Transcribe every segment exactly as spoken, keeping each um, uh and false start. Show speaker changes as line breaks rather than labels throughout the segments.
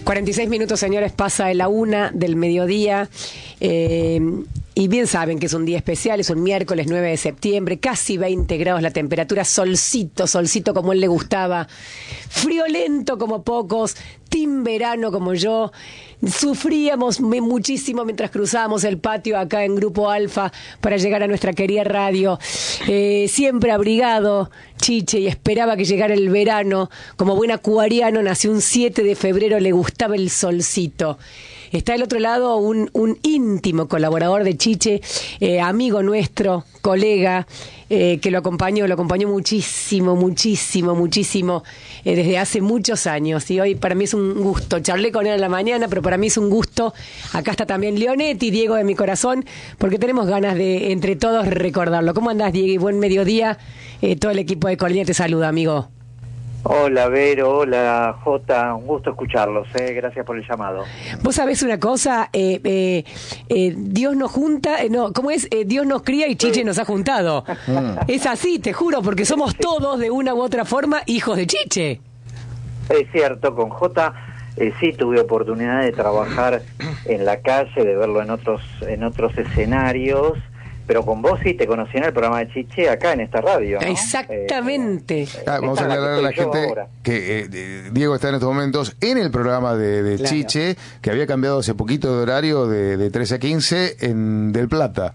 cuarenta y seis minutos, señores, pasa de la una del mediodía. Eh, y bien saben que es un día especial, es un miércoles nueve de septiembre, casi veinte grados la temperatura, solcito, solcito como él le gustaba, friolento como pocos, team verano como yo. Sufríamos muchísimo mientras cruzábamos el patio acá en Grupo Alfa para llegar a nuestra querida radio. Eh, siempre abrigado, Chiche, y esperaba que llegara el verano. Como buen acuariano, nació un siete de febrero, le gustaba el solcito. Está al otro lado un, un íntimo colaborador de Chiche, eh, amigo nuestro, colega, eh, que lo acompañó, lo acompañó muchísimo, muchísimo, muchísimo, eh, desde hace muchos años. Y hoy para mí es un gusto. Charlé con él en la mañana, pero para mí es un gusto. Acá está también Leonetti, Diego de mi corazón, porque tenemos ganas de, entre todos, recordarlo. ¿Cómo andás, Diego? Y buen mediodía. Eh, todo el equipo de Colina te saluda, amigo.
Hola Vero, hola Jota, un gusto escucharlos, eh. Gracias por el llamado.
Vos sabés una cosa, eh, eh, eh, Dios nos junta, eh, no, ¿cómo es? Eh, Dios nos cría y Chiche nos ha juntado. Es así, te juro, porque somos todos de una u otra forma hijos de Chiche.
Es cierto, con Jota eh, sí tuve oportunidad de trabajar en la calle, de verlo en otros, en otros escenarios. Pero con vos sí te conocí en el programa de Chiche acá en esta radio, ¿no?
Exactamente.
Eh,
ah, vamos a aclarar a la gente que eh, Diego está en estos momentos en el programa de, de claro. Chiche, que había cambiado hace poquito de horario de, de trece a quince en Del Plata.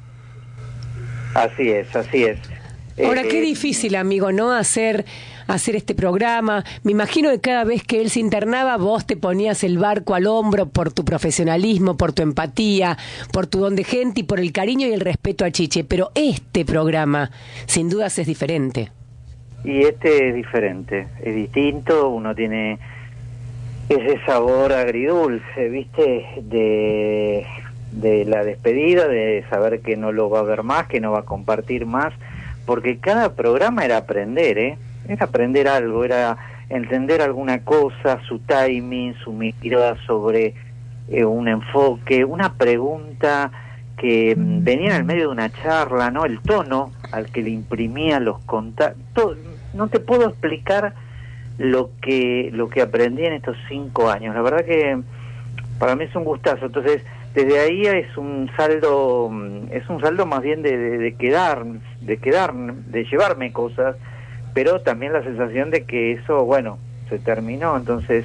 Así es, así es.
Ahora,
eh,
qué difícil, amigo, ¿no? Hacer, hacer este programa. Me imagino que cada vez que él se internaba, vos te ponías el barco al hombro por tu profesionalismo, por tu empatía, por tu don de gente y por el cariño y el respeto a Chiche. Pero este programa, sin dudas, es diferente.
Y este es diferente, es distinto, uno tiene ese sabor agridulce, ¿viste? De, de la despedida, de saber que no lo va a ver más, que no va a compartir más. Porque cada programa era aprender, ¿eh? Era aprender algo, era entender alguna cosa, su timing, su mirada sobre eh, un enfoque, una pregunta que mm, venía en el medio de una charla, ¿no? El tono al que le imprimía los contactos. No te puedo explicar lo que lo que aprendí en estos cinco años. La verdad que para mí es un gustazo. Entonces, desde ahí es un saldo, es un saldo más bien de, de, de quedar, de quedar, de llevarme cosas, pero también la sensación de que eso, bueno, se terminó. Entonces,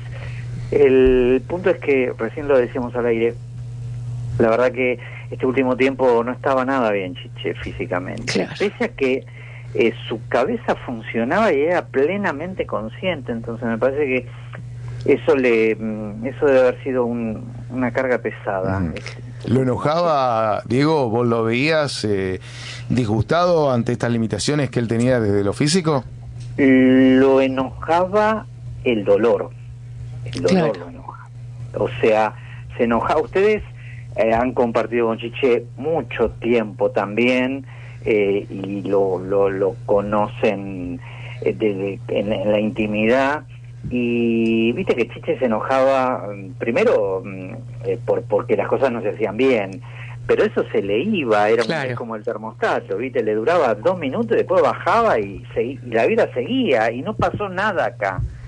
el punto es que, recién lo decíamos al aire, la verdad que este último tiempo no estaba nada bien Chiche físicamente, claro. Pese a que eh, su cabeza funcionaba y era plenamente consciente. Entonces me parece que eso le eso debe haber sido un, una carga pesada. Mm.
¿Lo enojaba, Diego? ¿Vos lo veías eh, disgustado ante estas limitaciones que él tenía desde lo físico?
Lo enojaba el dolor. El dolor, claro. Lo enojaba. O sea, se enojaba. Ustedes eh, han compartido con Chiche mucho tiempo también eh, y lo, lo, lo conocen eh, desde, en, en la intimidad. Y viste que Chiche se enojaba primero eh, por porque las cosas no se hacían bien, pero eso se le iba, era claro. un, como el termostato, viste, le duraba dos minutos y después bajaba y, segui, y la vida seguía y no pasó nada acá.